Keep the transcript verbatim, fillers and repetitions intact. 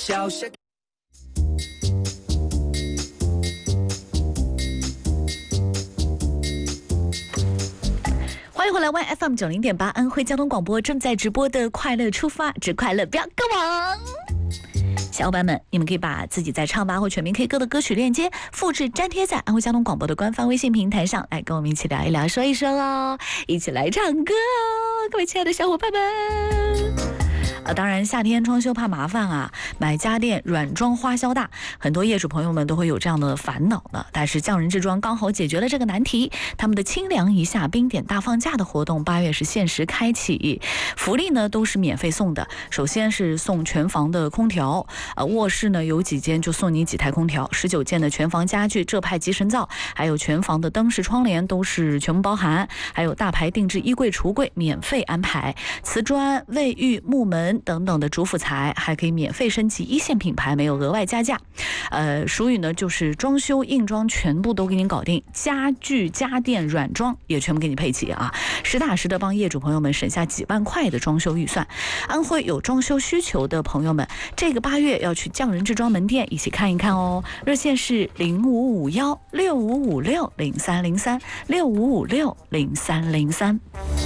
小小。 欢迎回来 Y F M 九零点八安徽交通广播正在直播的快乐出发，只快乐不要歌王。小伙伴们，你们可以把自己在唱吧或全民 K 歌的歌曲链接复制粘贴在安徽交通广播的官方微信平台上，来跟我们一起聊一聊，说一说哦，一起来唱歌哦，各位亲爱的小伙伴们。呃，当然夏天装修怕麻烦啊，买家电软装花销大，很多业主朋友们都会有这样的烦恼呢。但是匠人制装刚好解决了这个难题，他们的清凉一下冰点大放价的活动八月是限时开启，福利呢都是免费送的。首先是送全房的空调，呃，卧室呢有几间就送你几台空调，十九件的全房家具浙派集成灶，还有全房的灯饰窗帘都是全部包含，还有大牌定制衣柜橱柜免费安排，瓷砖卫浴木门等等的主辅材还可以免费升级，一线品牌没有额外加价。呃，俗语呢就是装修硬装全部都给你搞定，家具家电软装也全部给你配齐啊，实打实的帮业主朋友们省下几万块的装修预算。安徽有装修需求的朋友们，这个八月要去匠人制装门店一起看一看哦。热线是零五五幺六五五六零三零三六五五六零三零三。